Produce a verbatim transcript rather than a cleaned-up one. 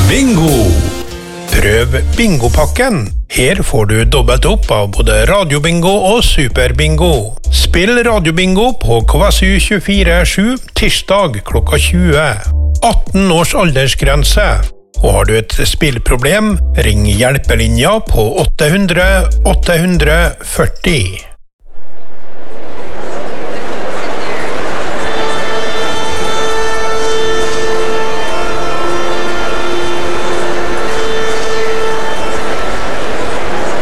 Bingo! Prøv bingopakken. Her får du dobbelt opp av både radiobingo og superbingo. Spill radiobingo på K S U tjuefire sju tirsdag klokka tjue. atten års aldersgrense. Og har du et spillproblem, ring hjelpelinja på åtte hundre åtte hundre førti.